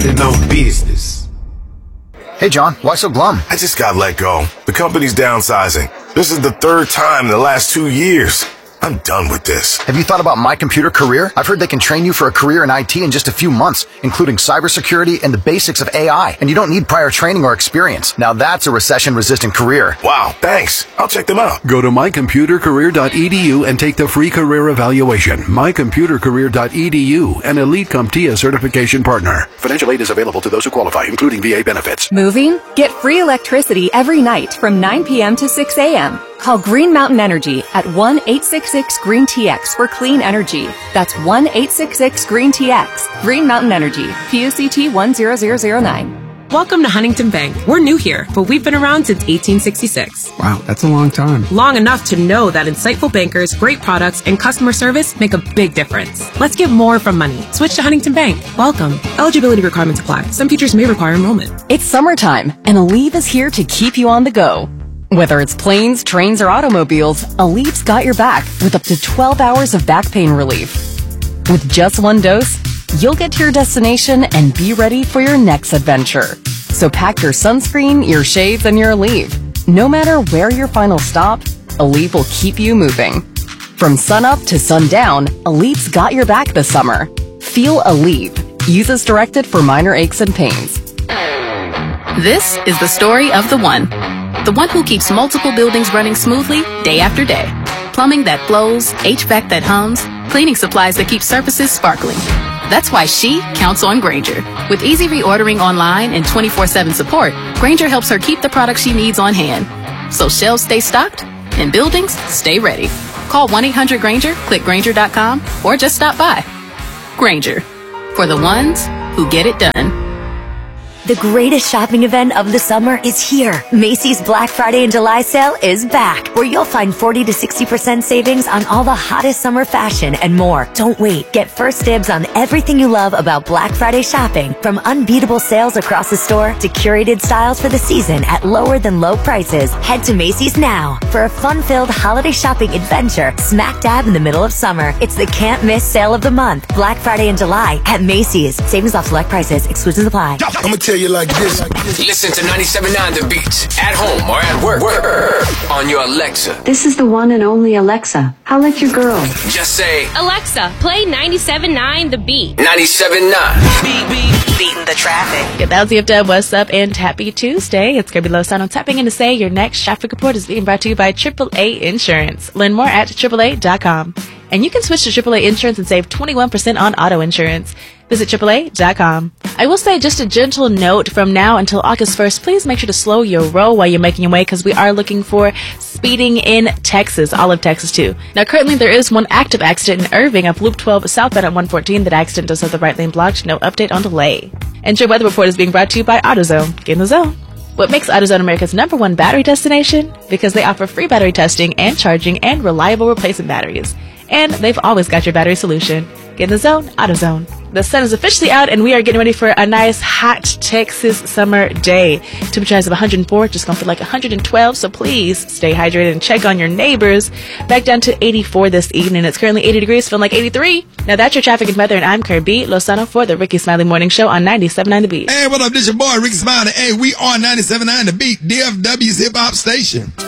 minding no business. Hey, John, why so glum? I just got let go. The company's downsizing. This is the third time in the last 2 years. I'm done with this. Have you thought about My Computer Career? I've heard they can train you for a career in IT in just a few months, including cybersecurity and the basics of AI. And you don't need prior training or experience. Now that's a recession-resistant career. Wow, thanks. I'll check them out. Go to mycomputercareer.edu and take the free career evaluation. mycomputercareer.edu, an Elite CompTIA certification partner. Financial aid is available to those who qualify, including VA benefits. Moving? Get free electricity every night from 9 p.m. to 6 a.m. Call Green Mountain Energy at 1-866-GREEN-TX for clean energy. That's 1-866-GREEN-TX. Green Mountain Energy, PUCT 10009. Welcome to Huntington Bank. We're new here, but we've been around since 1866. Wow, that's a long time. Long enough to know that insightful bankers, great products, and customer service make a big difference. Let's get more from money. Switch to Huntington Bank. Welcome. Eligibility requirements apply. Some features may require enrollment. It's summertime, and Aleve is here to keep you on the go. Whether it's planes, trains, or automobiles, Aleve's got your back with up to 12 hours of back pain relief. With just one dose, you'll get to your destination and be ready for your next adventure. So pack your sunscreen, your shades, and your Aleve. No matter where your final stop, Aleve will keep you moving. From sunup to sundown, Aleve's got your back this summer. Feel Aleve. Use as directed for minor aches and pains. This is the story of the one who keeps multiple buildings running smoothly day after day. Plumbing that flows, HVAC that hums, cleaning supplies that keep surfaces sparkling. That's why she counts on Grainger. With easy reordering online and 24/7 support, Grainger helps her keep the products she needs on hand. So shelves stay stocked and buildings stay ready. Call 1-800-GRAINGER, click Grainger.com, or just stop by. Grainger, for the ones who get it done. The greatest shopping event of the summer is here. Macy's Black Friday and July sale is back, where you'll find 40 to 60% savings on all the hottest summer fashion and more. Don't wait. Get first dibs on everything you love about Black Friday shopping, from unbeatable sales across the store to curated styles for the season at lower than low prices. Head to Macy's now for a fun-filled holiday shopping adventure smack dab in the middle of summer. It's the can't miss sale of the month. Black Friday and July at Macy's. Savings off select prices. Exclusions apply. I'm gonna tell you like this. Listen to 97.9 The Beat at home or at work on your Alexa. This is the one and only Alexa. How like your girl? Just say, Alexa, play 97.9 The Beat. 97.9. Beating the traffic. Get that ZFW, what's up, and happy Tuesday. It's Kirby Lozano tapping in to say your next traffic report is being brought to you by AAA Insurance. Learn more at AAA.com. And you can switch to AAA Insurance and save 21% on auto insurance. Visit AAA.com. I will say just a gentle note from now until August 1st, please make sure to slow your roll while you're making your way, because we are looking for speeding in Texas, all of Texas too. Now currently there is one active accident in Irving up Loop 12 southbound at 114. That accident does have the right lane blocked. No update on delay. And your weather report is being brought to you by AutoZone. Get in the zone. What makes AutoZone America's #1 battery destination? Because they offer free battery testing and charging and reliable replacement batteries. And they've always got your battery solution. Get in the zone, AutoZone. The sun is officially out and we are getting ready for a nice hot Texas summer day. Temperatures of 104, just gonna feel like 112, so please stay hydrated and check on your neighbors. Back down to 84 this evening. It's currently 80 degrees, feeling like 83. Now that's your traffic and weather, and I'm Kirby Lozano for the Ricky Smiley Morning Show on 97.9 The Beat. Hey, what up? This your boy Ricky Smiley. Hey, we are 97.9 The Beat, DFW's hip hop station.